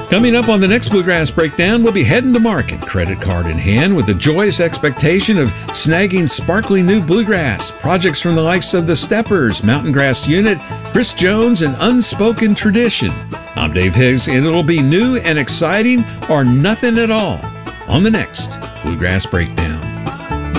Coming up on the next Bluegrass Breakdown, we'll be heading to market, credit card in hand, with the joyous expectation of snagging sparkly new bluegrass. Projects from the likes of the Steppers, Mountain Grass Unit, Chris Jones, and Unspoken Tradition. I'm Dave Higgs, and it'll be new and exciting or nothing at all on the next Bluegrass Breakdown.